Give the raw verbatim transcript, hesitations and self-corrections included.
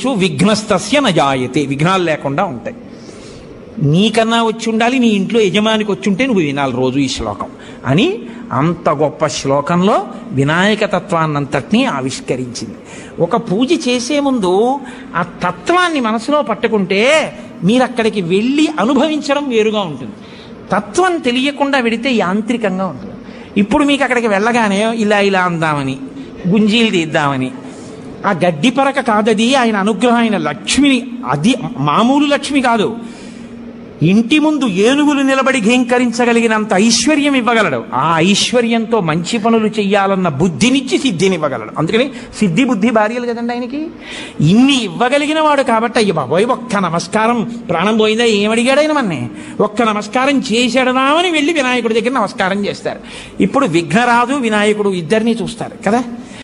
విఘ్నేషు విఘ్నస్తస్య నజాయతే, విఘ్నాలు లేకుండా ఉంటాయి. నీకన్నా వచ్చి ఉండాలి, నీ ఇంట్లో యజమానికి వచ్చి ఉంటే నువ్వు వినాలి రోజు ఈ శ్లోకం అని అంత గొప్ప శ్లోకంలో వినాయక తత్వాన్నంతటినీ ఆవిష్కరించింది. ఒక పూజ చేసే ముందు ఆ తత్వాన్ని మనసులో పట్టుకుంటే మీరు అక్కడికి వెళ్ళి అనుభవించడం వేరుగా ఉంటుంది. తత్వం తెలియకుండా వెడితే యాంత్రికంగా ఉంటుంది. ఇప్పుడు మీకు అక్కడికి వెళ్ళగానే ఇలా ఇలా అందామని, గుంజీలు తీద్దామని, ఆ గడ్డి పరక కాదది, ఆయన అనుగ్రహం, ఆయన లక్ష్మిని, అది మామూలు లక్ష్మి కాదు. ఇంటి ముందు ఏనుగులు నిలబడి ఘేంకరించగలిగినంత ఐశ్వర్యం ఇవ్వగలడు. ఆ ఐశ్వర్యంతో మంచి పనులు చెయ్యాలన్న బుద్ధినిచ్చి సిద్ధినివ్వగలడు. అందుకని సిద్ధి బుద్ధి భార్యలు కదండి ఆయనకి. ఇన్ని ఇవ్వగలిగిన వాడు కాబట్టి అయ్య బాబోయ్ ఒక్క నమస్కారం, ప్రాణం పోయిందా ఏమడిగాడు ఆయన మన్నే, ఒక్క నమస్కారం చేసేడదామని వెళ్ళి వినాయకుడి దగ్గర నమస్కారం చేస్తారు. ఇప్పుడు విఘ్నరాజు వినాయకుడు ఇద్దరినీ చూస్తారు కదా.